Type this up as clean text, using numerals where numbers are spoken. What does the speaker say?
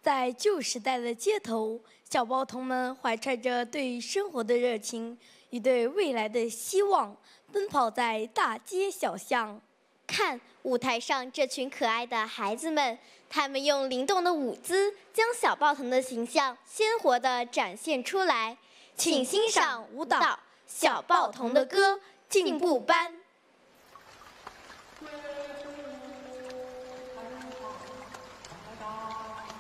在旧时代的街头，小报童们怀揣着对生活的热情与对未来的希望，奔跑在大街小巷。 看舞台上这群可爱的孩子们，他们用灵动的舞姿，将小报童的形象鲜活地展现出来。请欣赏舞蹈《小报童的歌》进步班。